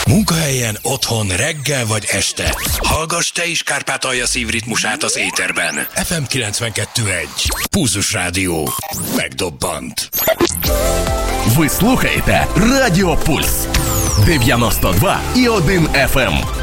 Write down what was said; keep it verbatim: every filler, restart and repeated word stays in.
Munkahelyen, otthon, reggel vagy este. Hallgass te is Kárpátalja szívritmusát az éterben. ef em kilencvenkettő egy. Pulzus Rádió. Megdobbant. Ви слухаєте Радіо Пульс дев'яносто два і один еф ем.